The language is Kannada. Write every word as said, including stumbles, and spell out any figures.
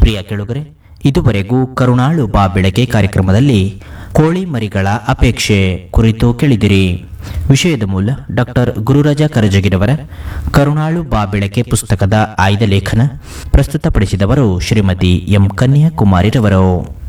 ಪ್ರಿಯ ಕೆಳುಗರೆ, ಇದುವರೆಗೂ ಕರುಣಾಳು ಬಾ ಬೆಳಕೆ ಕಾರ್ಯಕ್ರಮದಲ್ಲಿ ಕೋಳಿ ಮರಿಗಳ ಅಪೇಕ್ಷೆ ಕುರಿತು ಕೇಳಿದಿರಿ. ವಿಷಯದ ಮೂಲ ಡಾಕ್ಟರ್ ಗುರುರಾಜ ಕರಜಗಿರವರ ಕರುಣಾಳು ಬಾ ಬೆಳಕೆ ಪುಸ್ತಕದ ಆಯ್ದ ಲೇಖನ. ಪ್ರಸ್ತುತಪಡಿಸಿದವರು ಶ್ರೀಮತಿ ಎಂ ಕನ್ಯಾಕುಮಾರಿರವರು.